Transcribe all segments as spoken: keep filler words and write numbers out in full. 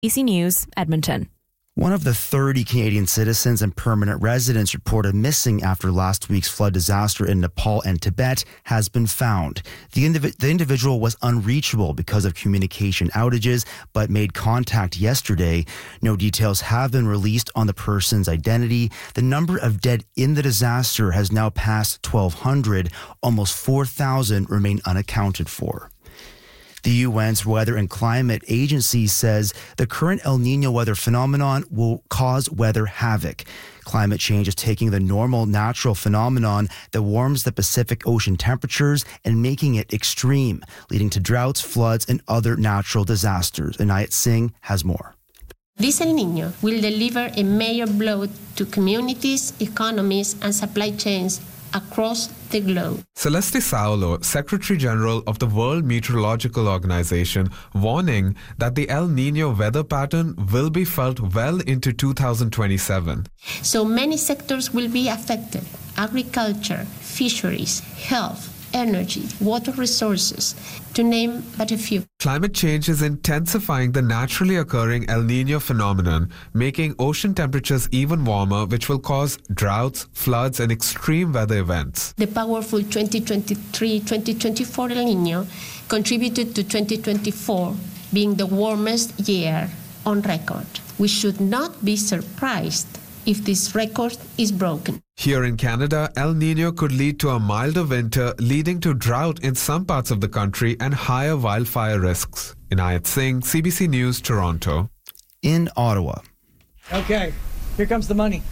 C B C News, Edmonton. One of the thirty Canadian citizens and permanent residents reported missing after last week's flood disaster in Nepal and Tibet has been found. The, indiv- the individual was unreachable because of communication outages, but made contact yesterday. No details have been released on the person's identity. The number of dead in the disaster has now passed twelve hundred. Almost four thousand remain unaccounted for. The U N's Weather and Climate Agency says the current El Niño weather phenomenon will cause weather havoc. Climate change is taking the normal natural phenomenon that warms the Pacific Ocean temperatures and making it extreme, leading to droughts, floods, and other natural disasters. Anayat Singh has more. This El Niño will deliver a major blow to communities, economies, and supply chains across the globe. Celeste Saulo, Secretary General of the World Meteorological Organization, warning that the El Niño weather pattern will be felt well into two thousand twenty-seven. So many sectors will be affected: agriculture, fisheries, health, energy, water resources, to name but a few. Climate change is intensifying the naturally occurring El Niño phenomenon, making ocean temperatures even warmer, which will cause droughts, floods, and extreme weather events. The powerful twenty twenty-three twenty twenty-four El Niño contributed to twenty twenty-four being the warmest year on record. We should not be surprised if this record is broken. Here in Canada, El Niño could lead to a milder winter, leading to drought in some parts of the country and higher wildfire risks. Inayat Singh, C B C News, Toronto. In Ottawa. Okay, here comes the money.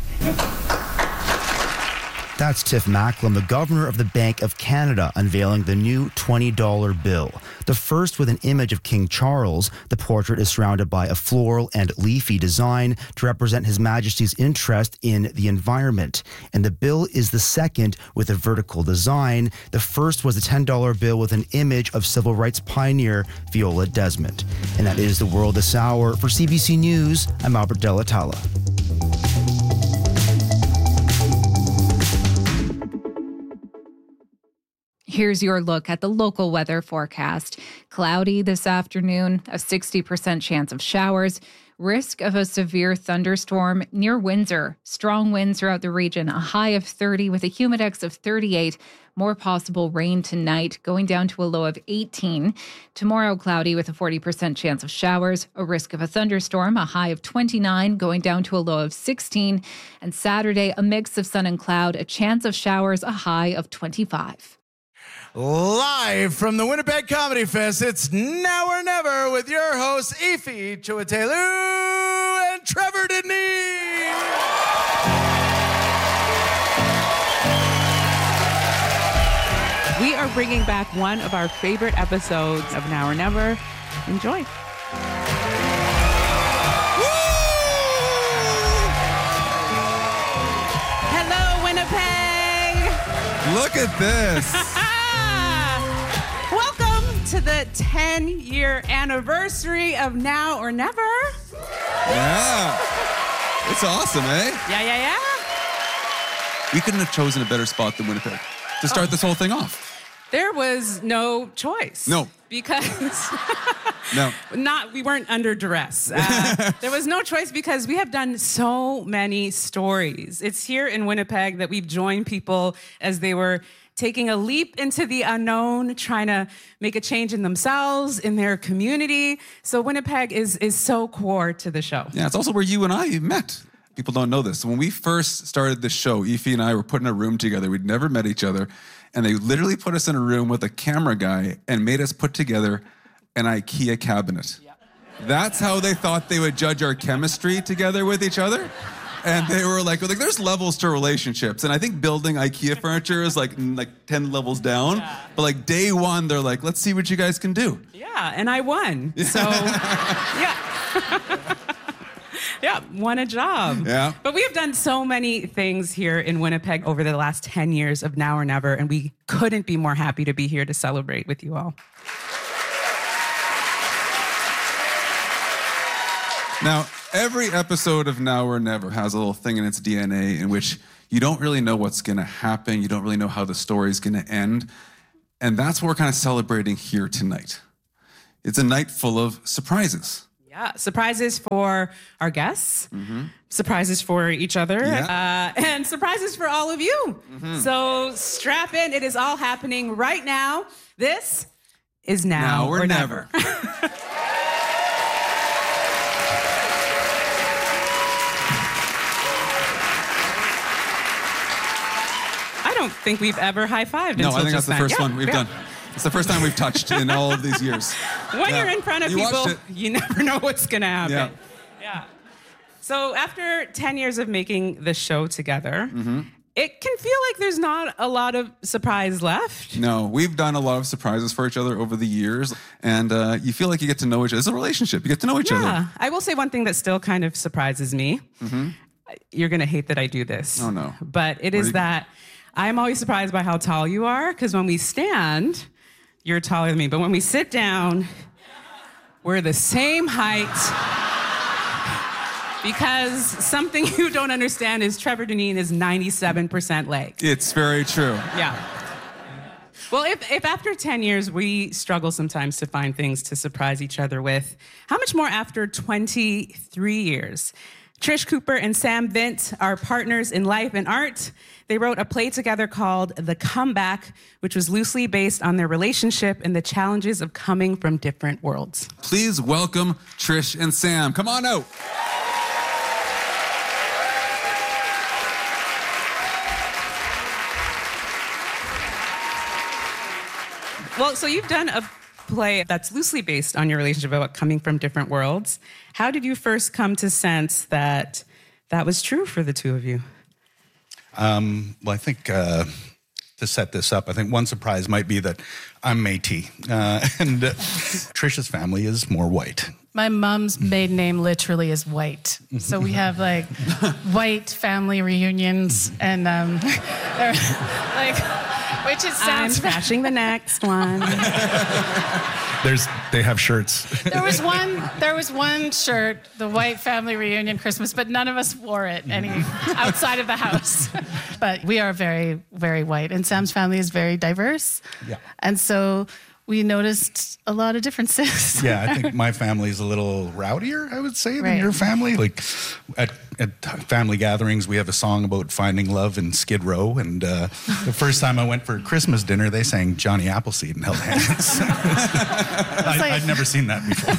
That's Tiff Macklem, the governor of the Bank of Canada, unveiling the new twenty dollar bill. The first with an image of King Charles. The portrait is surrounded by a floral and leafy design to represent His Majesty's interest in the environment. And the bill is the second with a vertical design. The first was a ten dollar bill with an image of civil rights pioneer Viola Desmond. And that is the world this hour. For C B C News, I'm Albert De La Talla. Here's your look at the local weather forecast. Cloudy this afternoon, a sixty percent chance of showers, risk of a severe thunderstorm near Windsor. Strong winds throughout the region, a high of thirty with a humidex of thirty-eight. More possible rain tonight, going down to a low of eighteen. Tomorrow, cloudy with a forty percent chance of showers, a risk of a thunderstorm, a high of twenty-nine, going down to a low of sixteen. And Saturday, a mix of sun and cloud, a chance of showers, a high of twenty-five. Live from the Winnipeg Comedy Fest, it's Now or Never with your hosts, Ifi Chuatelu and Trevor Deneen. We are bringing back one of our favorite episodes of Now or Never. Enjoy. Hello, Winnipeg. Look at this. To the ten-year anniversary of Now or Never. Yeah. It's awesome, eh? Yeah, yeah, yeah. We couldn't have chosen a better spot than Winnipeg to start oh. this whole thing off. There was no choice. No. Because no. not we weren't under duress. Uh, there was no choice because we have done so many stories. It's here in Winnipeg that we've joined people as they were taking a leap into the unknown, trying to make a change in themselves, in their community. So Winnipeg is is so core to the show. Yeah, it's also where you and I met. People don't know this. When we first started the show, Ifi and I were put in a room together. We'd never met each other. And they literally put us in a room with a camera guy and made us put together an IKEA cabinet. Yeah. That's how they thought they would judge our chemistry together with each other. And they were like, like, there's levels to relationships. And I think building IKEA furniture is like like ten levels down. Yeah. But like day one, they're like, let's see what you guys can do. Yeah, and I won. So, yeah. Yeah, won a job. Yeah. But we have done so many things here in Winnipeg over the last ten years of Now or Never, and we couldn't be more happy to be here to celebrate with you all. Now, every episode of Now or Never has a little thing in its D N A in which you don't really know what's going to happen. You don't really know how the story's going to end. And that's what we're kind of celebrating here tonight. It's a night full of surprises. Yeah, surprises for our guests, mm-hmm. surprises for each other, yeah. uh, and surprises for all of you. Mm-hmm. So strap in. It is all happening right now. This is Now, now or, or Never. never. I don't think we've ever high-fived. No, until I think that's just the now. first yeah, one we've yeah. done. It's the first time we've touched in all of these years. When yeah. you're in front of you people, you never know what's going to happen. Yeah. yeah. So after ten years of making the show together, mm-hmm. it can feel like there's not a lot of surprise left. No, we've done a lot of surprises for each other over the years, and uh, you feel like you get to know each other. It's a relationship. You get to know each yeah. other. Yeah. I will say one thing that still kind of surprises me. Mm-hmm. You're going to hate that I do this. Oh, no. But it What is you... that I'm always surprised by how tall you are, because when we stand, you're taller than me. But when we sit down, we're the same height. Because something you don't understand is Trevor Deneen is ninety-seven percent leg. It's very true. Yeah. Well, if, if after ten years we struggle sometimes to find things to surprise each other with, how much more after twenty-three years? Trish Cooper and Sam Vint are partners in life and art. They wrote a play together called The Comeback, which was loosely based on their relationship and the challenges of coming from different worlds. Please welcome Trish and Sam. Come on out. Well, so you've done a play that's loosely based on your relationship about coming from different worlds. How did you first come to sense that that was true for the two of you? Um, well, I think uh, to set this up, I think one surprise might be that I'm Métis, uh, and uh, Trisha's family is more white. My mom's maiden name literally is White. So we have like white family reunions and um, like, which is sounds. I'm crashing the next one. There's, they have shirts. There was one, there was one shirt, the white family reunion Christmas, but none of us wore it any outside of the house. But we are very, very white, and Sam's family is very diverse. Yeah. And so we noticed a lot of differences. Yeah, I think my family is a little rowdier, I would say, than Right. your family. Like at, at family gatherings, we have a song about finding love in Skid Row. And uh, the first time I went for Christmas dinner, they sang Johnny Appleseed and held hands. I, like- I'd never seen that before.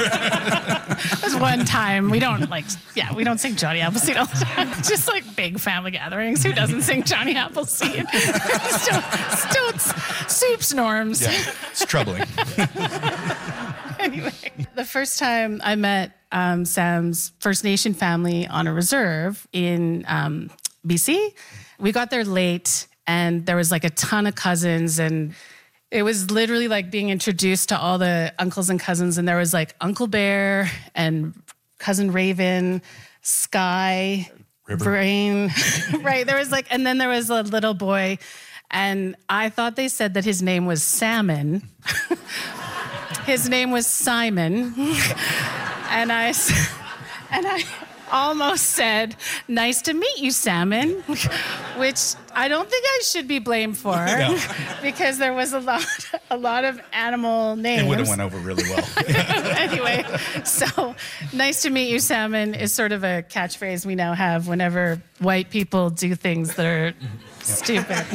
It was one time. We don't like, yeah, we don't sing Johnny Appleseed all the time. Just like big family gatherings. Who doesn't sing Johnny Appleseed? still, still, it's soups norms. Yeah, it's troubling. Anyway, the first time I met um, Sam's First Nation family on a reserve in um, B C, we got there late and there was like a ton of cousins, and it was literally like being introduced to all the uncles and cousins, and there was like Uncle Bear and Cousin Raven, Sky, River. Brain, right? There was like, and then there was a little boy, and I thought they said that his name was Salmon. His name was Simon, and I, and I almost said, "Nice to meet you, Salmon," which I don't think I should be blamed for, No. because there was a lot, a lot of animal names. It would have went over really well. Anyway, so "Nice to meet you, Salmon" is sort of a catchphrase we now have whenever white people do things that are stupid.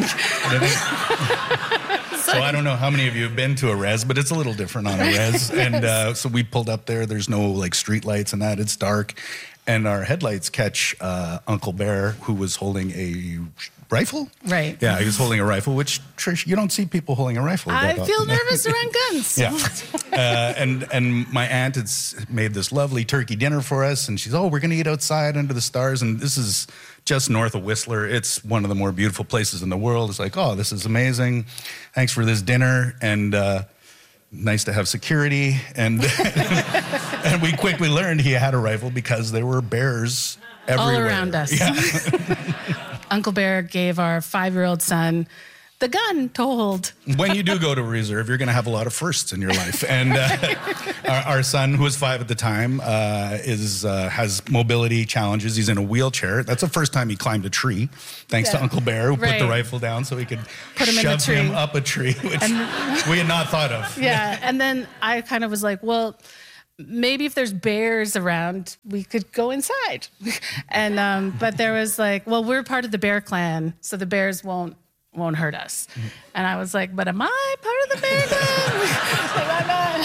So I don't know how many of you have been to a res, but it's a little different on a res. And uh, so we pulled up there. There's no like street lights and that. It's dark. And our headlights catch uh, Uncle Bear, who was holding a rifle. Right. Yeah, he was holding a rifle, which, Trish, you don't see people holding a rifle. I that feel often. nervous around guns. Yeah. Uh, and and my aunt had s- made this lovely turkey dinner for us, and she's, oh, we're going to eat outside under the stars. And this is just north of Whistler. It's one of the more beautiful places in the world. It's like, oh, this is amazing. Thanks for this dinner. And uh, nice to have security. And, and we quickly learned he had a rifle because there were bears everywhere. All around us. Yeah. Uncle Bear gave our five-year-old son the gun to hold. When you do go to a reserve, you're going to have a lot of firsts in your life. And uh, our, our son, who was five at the time, uh, is uh, has mobility challenges. He's in a wheelchair. That's the first time he climbed a tree, thanks Yeah. to Uncle Bear, who put the Right. rifle down so he could Put him in the shove him tree. up a tree, which we had not thought of. Yeah, and then I kind of was like, well, maybe if there's bears around, we could go inside. and um, but there was like, well, we're part of the Bear Clan, so the bears won't won't hurt us. Mm-hmm. And I was like, but am I part of the Bear Clan? like, I'm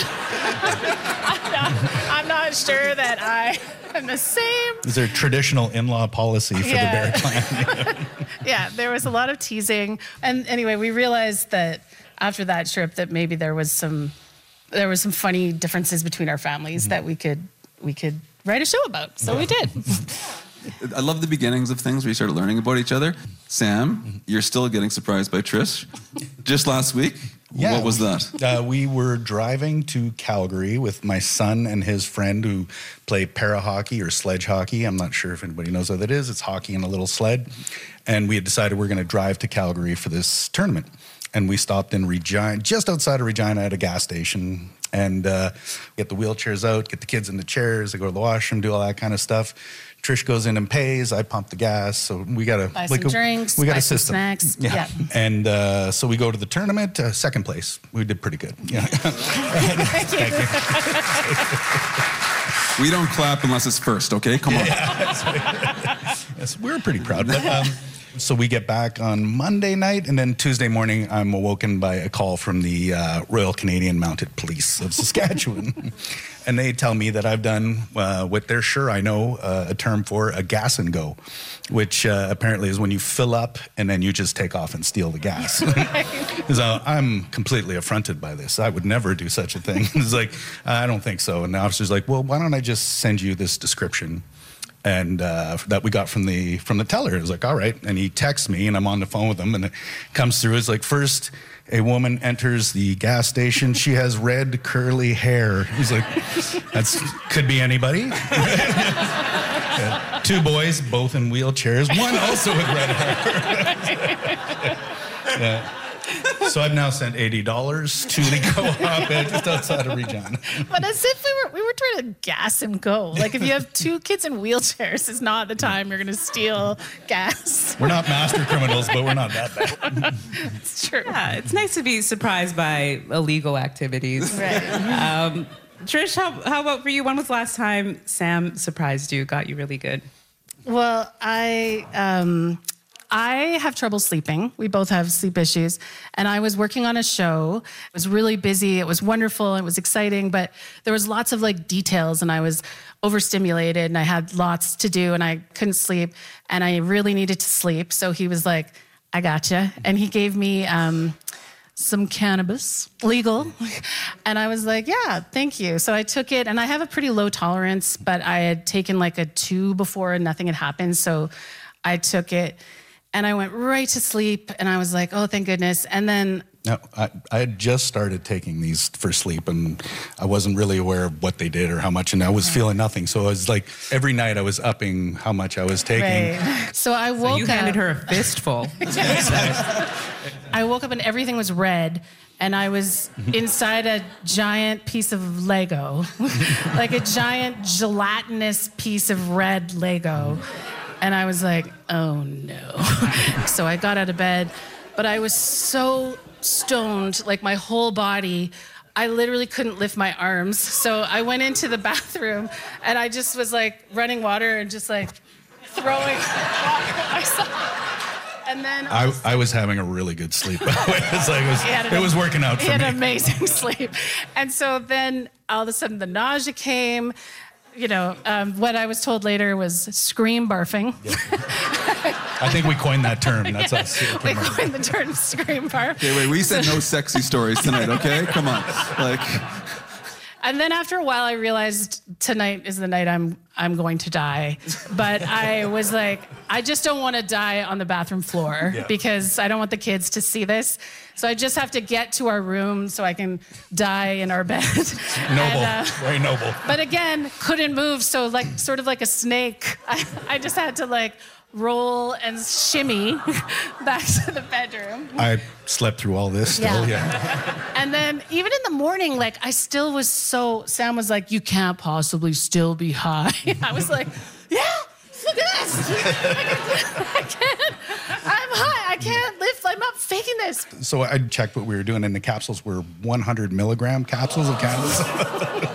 not. I'm not. I'm not sure that I am the same. Is there traditional in-law policy for yeah. the Bear Clan? yeah, there was a lot of teasing, and anyway, we realized that after that trip that maybe there was some. There was some funny differences between our families mm-hmm. that we could we could write a show about. So we did. I love the beginnings of things where you start learning about each other. Sam, you're still getting surprised by Trish. Just last week, yeah, what was that? Uh, we were driving to Calgary with my son and his friend who play para hockey or sledge hockey. I'm not sure if anybody knows what that is. It's hockey in a little sled. And we had decided we're going to drive to Calgary for this tournament. And we stopped in Regina, just outside of Regina at a gas station, and uh, get the wheelchairs out, get the kids in the chairs, they go to the washroom, do all that kind of stuff. Trish goes in and pays. I pump the gas. So we got to buy some like a, drinks, we got buy a some system. snacks. Yeah. yeah. And uh, so we go to the tournament, uh, second place. We did pretty good. Yeah. Thank you. Thank you. We don't clap unless it's first, okay? Come on. Yeah, yes, we were pretty proud. But, um, so we get back on Monday night, and then Tuesday morning, I'm awoken by a call from the uh, Royal Canadian Mounted Police of Saskatchewan. And they tell me that I've done uh, what they're sure I know uh, a term for, a gas and go, which uh, apparently is when you fill up and then you just take off and steal the gas. So I'm completely affronted by this. I would never do such a thing. It's like, I don't think so. And the officer's like, well, why don't I just send you this description? And uh, that we got from the from the teller. It was like, all right. And he texts me, and I'm on the phone with him, and it comes through. It's like, first, a woman enters the gas station. She has red curly hair. He's like, that's could be anybody. Yeah. Two boys, both in wheelchairs. One also with red hair. Yeah. So I've now sent eighty dollars to the co-op just outside of Regina. But as if we were we were trying to gas and go. Like if you have two kids in wheelchairs, it's not the time you're going to steal gas. We're not master criminals, but we're not that bad. It's true. Yeah, it's nice to be surprised by illegal activities. Right. Um, Trish, how, how about for you? When was the last time Sam surprised you, got you really good? Well, I... Um, I have trouble sleeping. We both have sleep issues. And I was working on a show. It was really busy. It was wonderful. It was exciting. But there was lots of like details and I was overstimulated and I had lots to do and I couldn't sleep. And I really needed to sleep. So he was like, I gotcha. And he gave me um, some cannabis, legal. And I was like, yeah, thank you. So I took it and I have a pretty low tolerance, but I had taken like a two before and nothing had happened. So I took it. And I went right to sleep, and I was like, oh, thank goodness. And then... No, I, I had just started taking these for sleep, and I wasn't really aware of what they did or how much, and I was feeling nothing. So I was like, every night I was upping how much I was taking. Right. So I woke so you up... You handed her a fistful. I woke up and everything was red, and I was inside a giant piece of Lego, like a giant gelatinous piece of red Lego. And I was like, oh no. So I got out of bed, but I was so stoned, like my whole body, I literally couldn't lift my arms. So I went into the bathroom and I just was like running water and just like throwing water myself. And then I, I was having a really good sleep. By the way. It's like it was, it was working out for me. He had me. an amazing sleep. And so then all of a sudden the nausea came. You know, um, what I was told later was scream barfing. Yeah. I think we coined that term. That's yeah, us. We coined the term scream barf. Okay, wait, we said no sexy stories tonight, okay? Come on. Like. And then after a while, I realized tonight is the night I'm I'm going to die. But I was like, I just don't want to die on the bathroom floor yeah. because I don't want the kids to see this. So I just have to get to our room so I can die in our bed. Noble, and, uh, very noble. But again, couldn't move. So like, sort of like a snake, I, I just had to like roll and shimmy back to the bedroom. I slept through all this still, yeah. yeah. And then even in the morning, like I still was so, Sam was like, you can't possibly still be high. I was like, yeah, look at this. I can't, I'm high, I can't lift, I'm not faking this. So I checked what we were doing and the capsules were one hundred milligram capsules of cannabis. Thank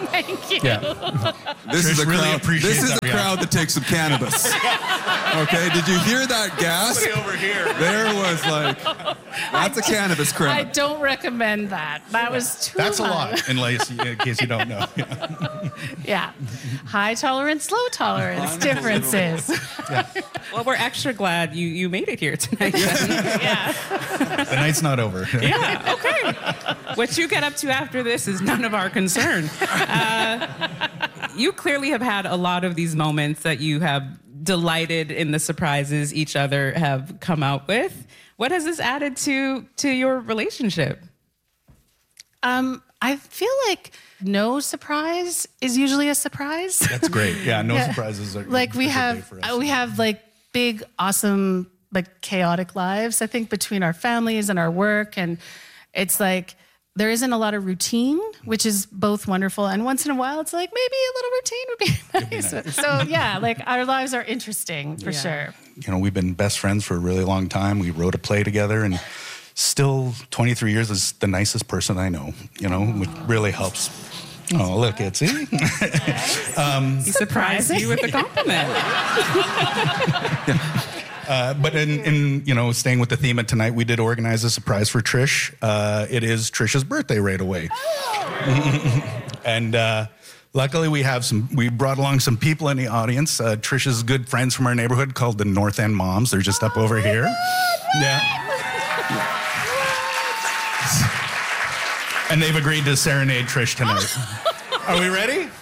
Yeah. This Trish is a really crowd. appreciates This is that a crowd that takes some cannabis. Okay, did you hear that gas? over here. There was like, that's a cannabis I crowd. don't recommend that. That was too That's a much. lot, unless, in case you don't know. Yeah. High tolerance, low tolerance differences. Well, we're extra glad you, you made it here tonight. Yeah. The night's not over. Yeah, okay. What you get up to after this is none of our concern. Uh, you clearly have had a lot of these moments that you have delighted in the surprises each other have come out with. What has this added to to your relationship? Um, I feel like no surprise is usually a surprise. That's great. Yeah, no Yeah. surprises. Are Like we a good day have, for us. uh, we have like big, awesome, like chaotic lives. I think between our families and our work, and it's like there isn't a lot of routine, which is both wonderful. And once in a while, it's like maybe a little routine would be nice. So yeah, like our lives are interesting for sure. You know, we've been best friends for a really long time. We wrote a play together, and still twenty-three years is the nicest person I know, you know, which really helps. Oh, look, it's see? um, He surprised you with a compliment. uh, but in, in, you know, staying with the theme of tonight, we did organize a surprise for Trish. Uh, it is Trish's birthday right away. And uh, luckily we have some, we brought along some people in the audience. Uh, Trish's good friends from our neighborhood called the North End Moms. They're just up over here. Yeah. And they've agreed to serenade Trish tonight. Are we ready?